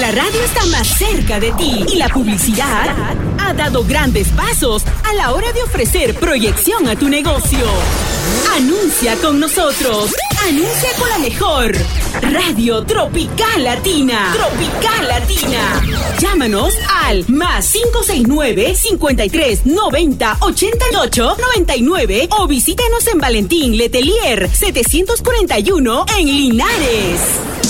nuestra radio está más cerca de ti y la publicidad ha dado grandes pasos a la hora de ofrecer proyección a tu negocio. Anuncia con nosotros. Anuncia con la mejor Radio Tropical Latina. Tropical Latina. Llámanos al más 569-5390-8899 o visítanos en Valentín Letelier 741 en Linares.